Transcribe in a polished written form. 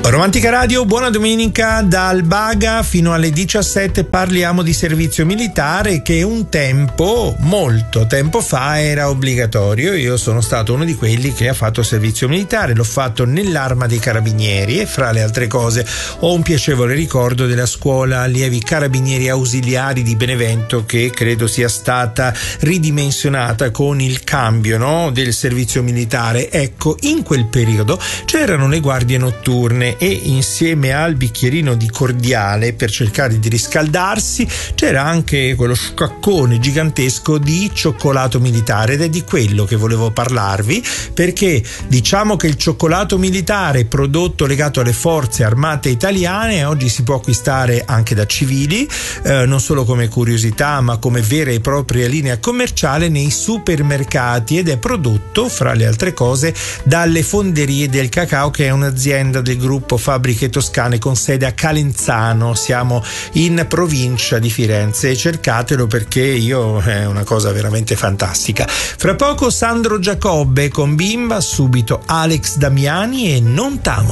Romantica Radio, buona domenica. Dal Baga fino alle 17 parliamo di servizio militare, che un tempo, molto tempo fa, era obbligatorio. Io sono stato uno di quelli che ha fatto servizio militare, l'ho fatto nell'Arma dei Carabinieri e fra le altre cose ho un piacevole ricordo della scuola allievi carabinieri ausiliari di Benevento, che credo sia stata ridimensionata con il cambio, no, del servizio militare. Ecco, in quel periodo c'erano le guardie notturne e insieme al bicchierino di cordiale per cercare di riscaldarsi c'era anche quello scaccone gigantesco di cioccolato militare, ed è di quello che volevo parlarvi, perché diciamo che il cioccolato militare, prodotto legato alle forze armate italiane, oggi si può acquistare anche da civili, non solo come curiosità ma come vera e propria linea commerciale nei supermercati, ed è prodotto fra le altre cose dalle Fonderie del Cacao, che è un'azienda del gruppo Fabbriche Toscane con sede a Calenzano, siamo in provincia di Firenze. Cercatelo perché è una cosa veramente fantastica. Fra poco Sandro Giacobbe con Bimba, subito Alex Damiani e Non t'amo.